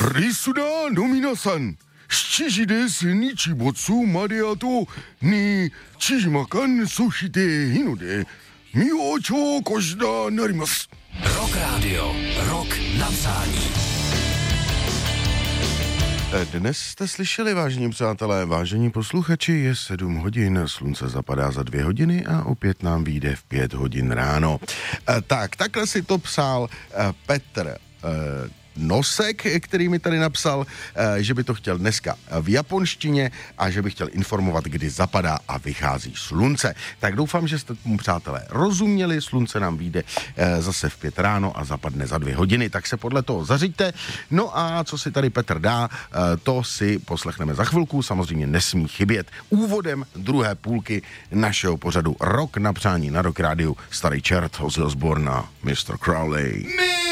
リスナーの皆さん、7時です。日没まであと2時間、そしていいので見ようちょこしだなります。 Rock Radio, rok na psání. Dnes jste slyšeli, vážení přátelé, vážení posluchači, je 7 hodin, slunce zapadá za 2 hodiny a opět nám vyjde v 5 hodin ráno. Takhle si to psal Petr Nosek, který mi tady napsal, že by to chtěl dneska v japonštině a že by chtěl informovat, kdy zapadá a vychází slunce. Tak doufám, že jste tomu, přátelé, rozuměli. Slunce nám vyjde zase v 5 ráno a zapadne za 2 hodiny, tak se podle toho zařiďte. No a co si tady Petr dá, to si poslechneme za chvilku, samozřejmě nesmí chybět úvodem druhé půlky našeho pořadu Rok na přání na Rock Rádiu. Starý čert Ozzy Osbourne a Mr. Crowley.